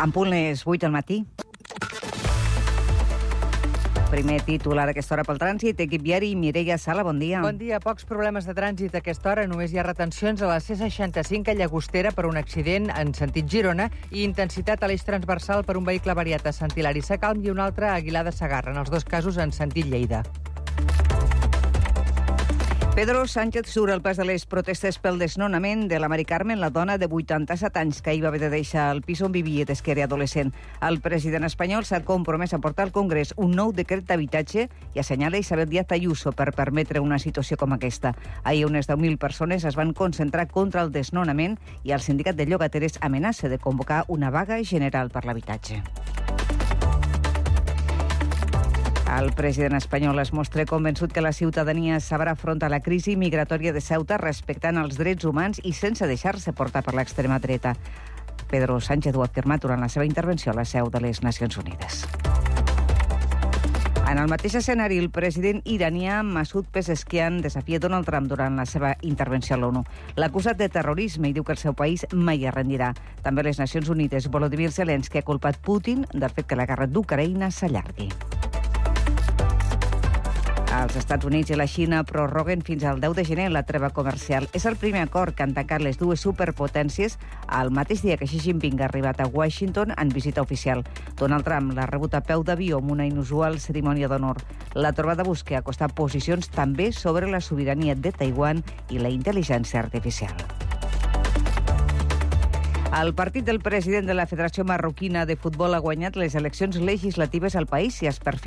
En punt les 8 del matí. Primer titular a aquesta hora pel trànsit. Equip viari, Mireia Sala, bon dia. Bon dia. Pocs problemes de trànsit a aquesta hora. Només hi ha retencions a la C65 a Llagostera per un accident en sentit Girona i intensitat a l'eix transversal per un vehicle variat a Sant Hilari Sacalm i un altre a Aguilar de Segarra, en els dos casos en sentit Lleida. Pedro Sánchez surt al pas de les protestes pel desnonament de la Mari Carmen, la dona de 87 anys que ahir va haver de deixar el pis on vivia des que era adolescent. El president espanyol s'ha compromès a portar al Congrés un nou decret d'habitatge i assenyala Isabel Díaz Ayuso per permetre una situació com aquesta. Ahir unes 10.000 persones es van concentrar contra el desnonament i el sindicat de llogateres amenaça de convocar una vaga general per l'habitatge. El president espanyol es mostra convençut que la ciutadania sabrà afrontar la crisi migratòria de Ceuta respectant els drets humans i sense deixar-se portar per l'extrema dreta. Pedro Sánchez ho ha afirmat durant la seva intervenció a la seu de les Nacions Unides. En el mateix escenari, el president iranià Masoud Pezeshkian desafia Donald Trump durant la seva intervenció a l'ONU. L'ha acusat de terrorisme i diu que el seu país mai es rendirà. També les Nacions Unides, Volodymyr Zelensky ha culpat Putin del fet que la guerra d'Ucraïna s'allargui. Els Estats Units i la Xina prorroguen fins al 10 de gener la treva comercial. És el primer acord que han tancat les dues superpotències el mateix dia que Xi Jinping ha arribat a Washington en visita oficial. Donald Trump l'ha rebut a peu d'avió amb una inusual cerimònia d'honor. La trobada busca acostar posicions també sobre la sobirania de Taiwan i la intel·ligència artificial. El partit del president de la Federació Marroquina de Futbol ha guanyat les eleccions legislatives al país i es perfila